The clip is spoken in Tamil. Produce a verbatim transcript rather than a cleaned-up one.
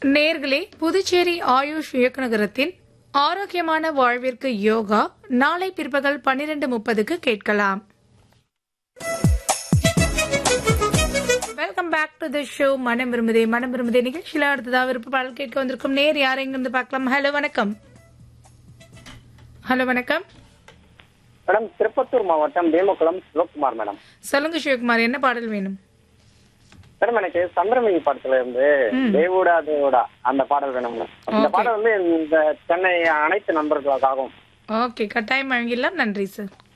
நேர்களே, புதுச்சேரி ஆயுஷ் இயக்குநரகத்தின் ஆரோக்கியமான வாழ்விற்கு யோகா நாளை பிற்பகல் பன்னிரண்டு முப்பதுக்கு கேட்கலாம். Welcome back to the show. மனம் விரும்புதே மனம் விரும்புதே நிகழ்ச்சியில அடுத்ததா விருப்ப பாடல் கேட்க வந்திருக்கும் நேர் யார் எங்கிருந்து பார்க்கலாம். ஹலோ வணக்கம். ஹலோ வணக்கம் மேடம். திருப்பத்தூர் மாவட்டம் வேமக்குளம் சிவகுமார் மேடம். சொல்லுங்க சிவகுமார், என்ன பாடல் வேணும்? மேடம், எனக்கு சந்திரமணி படத்துல இருந்து தேவுடா தேவுடா அந்த பாடல் வேணும். இந்த பாடல் வந்து இந்த சென்னை அனைத்து நண்பர்களுக்காகவும். ஓகே, கட்டாயம் வழங்கிடலாம். நன்றி சார்.